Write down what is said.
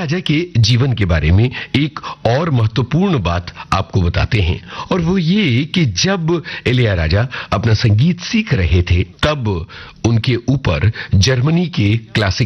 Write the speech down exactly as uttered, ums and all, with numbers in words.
इलैयाराजा के जीवन के बारे में एक और महत्वपूर्ण बात आपको बताते हैं, और वो ये कि जब इलैयाराजा अपना संगीत सीख रहे थे तब उनके ऊपर जर्मनी के क्लासिक